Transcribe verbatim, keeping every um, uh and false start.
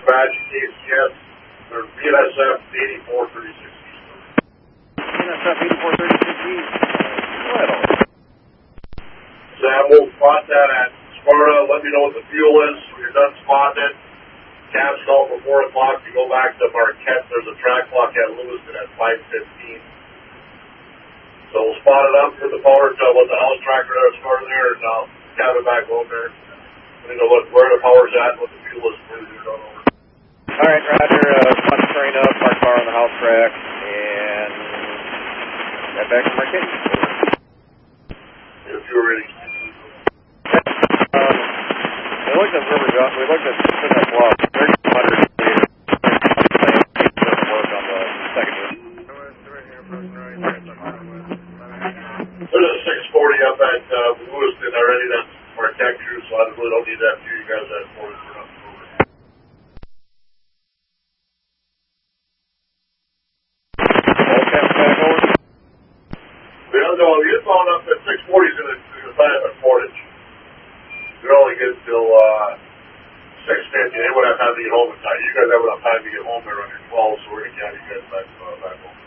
badge K C S, or B N S F eighty-four thirty-six East. B N S F eighty-four thirty-six East. Little. Sam will spot that at Sparta. Let me know what the fuel is when you're done spotting it. Cab's call for four o'clock to go back to Marquette. There's a track clock at Lewiston at five fifteen. So we'll spot it up for the power to let the house tractor that's started there, and I'll cab it back over there. Let me know what, where the power's at and what the fuel is for you. All right, Roger. Uh, spot the train up, park car on the house track, and head back to Marquette. If you're ready. Um, we looked at River Gun. We looked at Cinder Bluff. They're one hundred meters. Doesn't work on the second one. There's a six forty up at uh, Lewiston already. That's Marquette crew, so I really don't need that for you guys at forty for nothing. No, you're phone up at six forty is going to sign up at Portage. You're only good till uh, six fifty. They wouldn't have time to get home in time. You guys have enough time to get home there under twelve, so we're going to carry you guys back, uh, back home.